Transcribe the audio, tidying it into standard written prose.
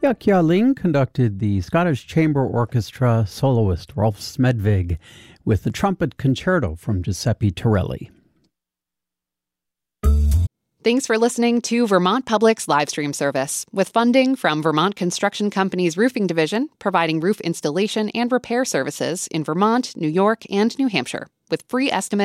Ling conducted the Scottish Chamber Orchestra soloist Rolf Smedvig with the trumpet concerto from Giuseppe Torelli. Thanks for listening to Vermont Public's live stream service, with funding from Vermont Construction Company's Roofing Division, providing roof installation and repair services in Vermont, New York, and New Hampshire, with free estimates